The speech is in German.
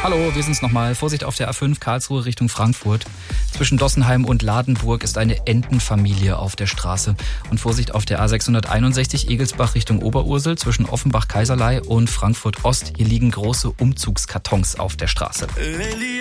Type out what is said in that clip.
Hallo, wir sind's nochmal. Vorsicht auf der A5 Karlsruhe Richtung Frankfurt. Zwischen Dossenheim und Ladenburg ist eine Entenfamilie auf der Straße. Und Vorsicht auf der A661 Egelsbach Richtung Oberursel zwischen Offenbach-Kaiserlei und Frankfurt Ost. Hier liegen große Umzugskartons auf der Straße.